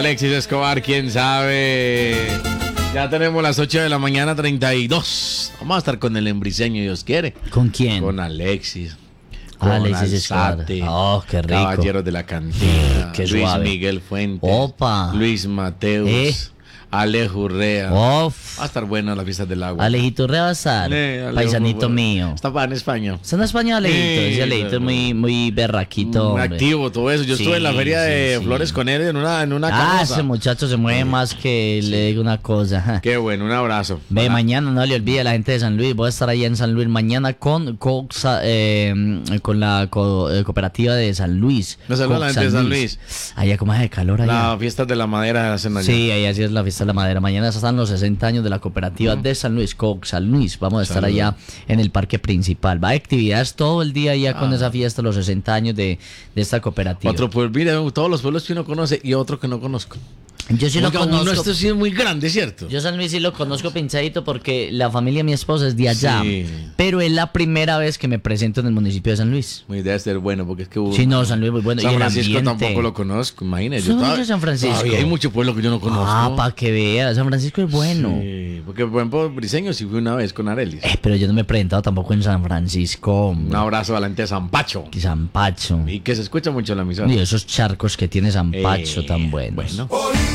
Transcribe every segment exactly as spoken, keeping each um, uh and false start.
Alexis Escobar, quién sabe. Ya tenemos las ocho de la mañana, treinta y dos. Vamos a estar con el embriseño, Dios quiere. ¿Con quién? Con Alexis. Con Alexis Escobar. Alzate, Oh, qué rico. Caballeros de la Cantina. Qué Luis suave. Miguel Fuentes. Opa. Luis Mateus. Eh. Alejo Urrea. Uf. Va a estar bueno las fiestas del agua. Alejito Urrea va a estar. Eh, Alejo, Paisanito muy bueno. mío. Está en España. ¿Está en España, Alejito? Sí, Ese Alejito es muy, muy berraquito, Muy hombre. activo, todo eso. Yo Sí, estuve en la feria sí, de sí. Flores con él en una, en una Ah, carroza. ese muchacho se mueve más que le digo una cosa. Qué bueno, un abrazo. Ve, Hola. mañana no le olvide a la gente de San Luis. Voy a estar allá en San Luis mañana con Coxa, eh, con la co- eh, cooperativa de San Luis. Me saluda la Cox gente de San Luis. Allá como es de calor allá. La fiesta de la madera hacen allá. Sí, ahí así es la fiesta de la madera. Mañana están los sesenta años de la cooperativa de San Luis, Cox San Luis. Vamos a estar Saludos. allá en el parque principal. Va a actividades todo el día ya con Ah. esa fiesta, los sesenta años de, de esta cooperativa. Otro pueblo, mire, todos los pueblos que uno conoce y otro que no conozco. Yo sí lo Oiga, uno conozco. esto sí es muy grande, ¿cierto? Yo San Luis sí lo conozco pinchadito porque la familia de mi esposa es de allá. Sí. Pero es la primera vez que me presento en el municipio de San Luis. Muy debe ser bueno, porque es que hubo... Sí, no, San Luis es muy bueno. San y el Francisco ambiente. tampoco lo conozco, imagínese. ¿Usted no Todavía- conoce San Francisco? todavía hay mucho pueblo que yo no conozco. Ah, para que vea, San Francisco es bueno. Sí, porque por ejemplo, Briseño sí fui una vez con Arelis. Eh, pero yo no me he presentado tampoco en San Francisco, Un hombre. abrazo a la gente de San Pacho. Que San Pacho. Y que se escucha mucho la emisora. Y esos charcos que tiene San Pacho Eh, tan buenos. Bueno.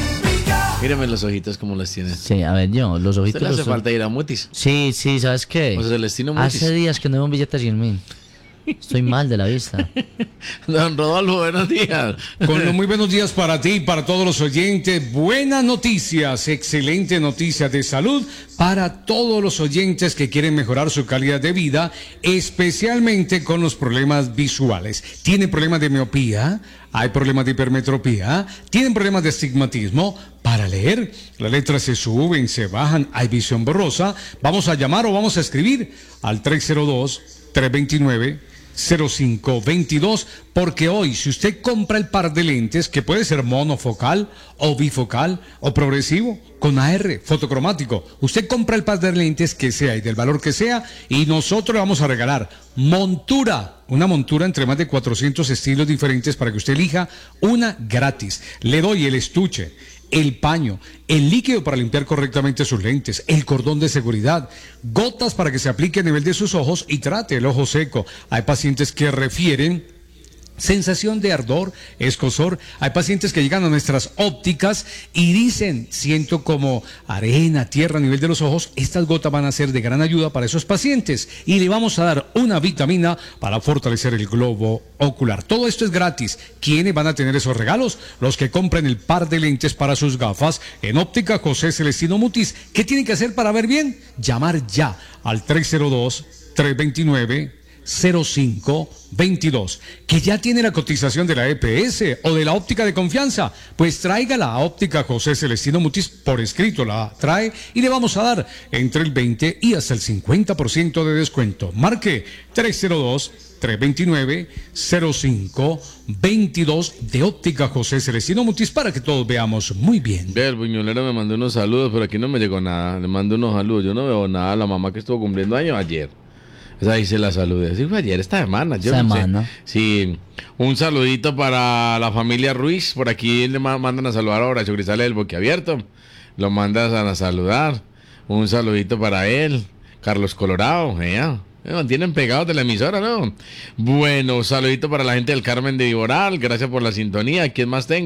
Míreme los ojitos como los tiene. Sí, a ver, yo, los ¿Usted ojitos. le hace los- falta ir a Mutis? Sí, sí, ¿sabes qué? O sea, Celestino Mutis. Hace días que no veo un billete de cien mil. Estoy mal de la vista. Don Rodolfo, buenos días. Con los muy buenos días para ti y para todos los oyentes. Buenas noticias, excelente noticia de salud para todos los oyentes que quieren mejorar su calidad de vida, especialmente con los problemas visuales. ¿Tienen problemas de miopía? ¿Hay problemas de hipermetropía? ¿Tienen problemas de astigmatismo? Para leer, las letras se suben, se bajan, hay visión borrosa. Vamos a llamar o vamos a escribir al tres cero dos, tres dos nueve, cero cinco veintidós, porque hoy si usted compra el par de lentes, que puede ser monofocal o bifocal o progresivo, con A R, fotocromático, usted compra el par de lentes que sea y del valor que sea, y nosotros le vamos a regalar montura, una montura entre más de cuatrocientos estilos diferentes para que usted elija una gratis. Le doy el estuche, el paño, el líquido para limpiar correctamente sus lentes, el cordón de seguridad, gotas para que se aplique a nivel de sus ojos y trate el ojo seco. Hay pacientes que refieren sensación de ardor, escozor. Hay pacientes que llegan a nuestras ópticas y dicen, siento como arena, tierra a nivel de los ojos. Estas gotas van a ser de gran ayuda para esos pacientes y le vamos a dar una vitamina para fortalecer el globo ocular. Todo esto es gratis. ¿Quiénes van a tener esos regalos? Los que compren el par de lentes para sus gafas en Óptica José Celestino Mutis. ¿Qué tienen que hacer para ver bien? Llamar ya al tres cero dos, tres dos nueve, cero cinco veintidós. Que ya tiene la cotización de la E P S o de la óptica de confianza, pues tráigala a Óptica José Celestino Mutis por escrito, la trae y le vamos a dar entre el veinte y hasta el cincuenta por ciento de descuento. Marque tres cero dos, tres dos nueve, cero cinco veintidós de Óptica José Celestino Mutis para que todos veamos muy bien. Ve, el buñolero me mandó unos saludos, pero aquí no me llegó nada. Le mandó unos saludos. Yo no veo nada. La mamá que estuvo cumpliendo años ayer. Esa ahí se la saludé. Sí, fue ayer, esta semana. Yo no sé. Semana. Sí. Un saludito para la familia Ruiz. Por aquí le ma- mandan a saludar a Horacio Grisales del Boquiabierto. Lo mandan a saludar. Un saludito para él. Carlos Colorado. ¿eh? Me mantienen pegados de la emisora, ¿no? Bueno, saludito para la gente del Carmen de Viboral. Gracias por la sintonía. ¿Quién más tengo?